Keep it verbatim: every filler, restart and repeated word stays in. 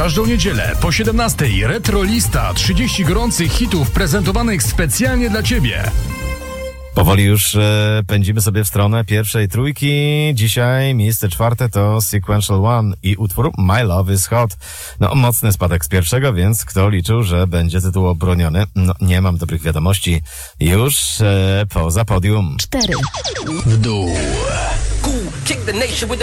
każdą niedzielę po siedemnastej Retrolista, trzydzieści gorących hitów prezentowanych specjalnie dla Ciebie. Powoli już e, pędzimy sobie w stronę pierwszej trójki. Dzisiaj miejsce czwarte to Sequential One i utwór My Love is Hot. No, mocny spadek z pierwszego, więc kto liczył, że będzie tytuł obroniony? No, nie mam dobrych wiadomości. Już e, poza podium. Cztery. W dół.